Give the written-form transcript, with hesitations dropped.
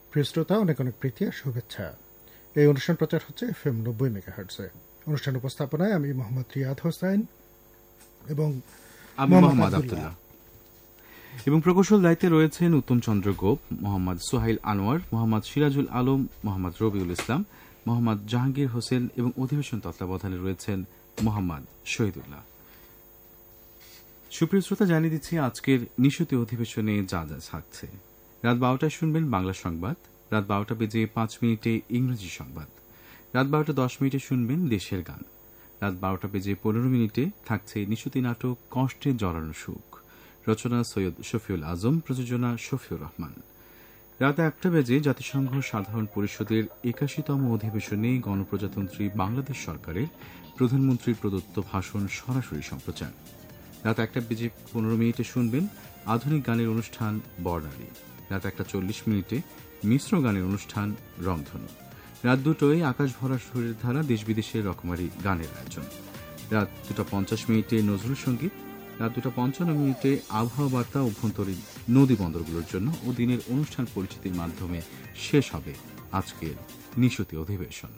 প্রিয় শ্রোতা, অনেক অনেক প্রীতি আর শুভেচ্ছা। এই অনুষ্ঠান প্রচার হচ্ছে FM 90 মেগাহার্টজে। অনুষ্ঠান উপস্থাপনায় আমি মোহাম্মদ রিয়াদ হোসেন এবং মোহাম্মদ আব্দুল্লাহ, এবং প্রকৌশল দায়িত্বে রয়েছেন উত্তম চন্দ্র গোপ, মোহাম্মদ সোহাইল আনোয়ার, মোহাম্মদ সিরাজুল আলম, মোহাম্মদ রবিউল ইসলাম, মোহাম্মদ জাহাঙ্গীর হোসেন এবং অধিবেশন তত্ত্বাবধানে রয়েছেন মোহাম্মদ শহীদুল্লাহ। সুপ্রিয় শ্রোতা, জানিয়ে দিচ্ছি আজকের নিশতি অধিবেশনে যা যা থাকছে। রাত 12টায় শুনবেন বাংলা সংবাদ, রাত 12টা বেজে 5 মিনিটে ইংরেজি সংবাদ, রাত 12টা 10 মিনিটে শুনবেন দেশের গান, রাত 12টা বেজে 15 মিনিটে থাকছে নিশতি নাটক কষ্টে জড়ানো সুখ, রচনা সৈয়দ শফিউল আজম, প্রযোজনা শফিউর রহমান। রাত 1টা বেজে জাতিসংঘ সাধারণ পরিষদের 81তম অধিবেশনে গণপ্রজাতন্ত্রী বাংলাদেশ সরকারের প্রধানমন্ত্রীর প্রদত্ত ভাষণ সরাসরি সম্প্রচার। রাত 1টা বেজে 15 মিনিটে শুনবেন আধুনিক গানের অনুষ্ঠান বর্ণালী, রাত 1টা 40 মিনিটে মিশ্র গানের অনুষ্ঠান রংধনু, রাত 2টায় আকাশ ভরা সুরের ধারা দেশ বিদেশের রকমারি গানের আয়োজন, রাত 2টা 50 মিনিটে নজরুল সঙ্গীত, রাত 2টা 55 মিনিটে আবহাওয়া বার্তা অভ্যন্তরীণ নদী বন্দরগুলোর জন্য ও দিনের অনুষ্ঠান পরিচিতির মাধ্যমে শেষ হবে আজকের নিশতি অধিবেশন।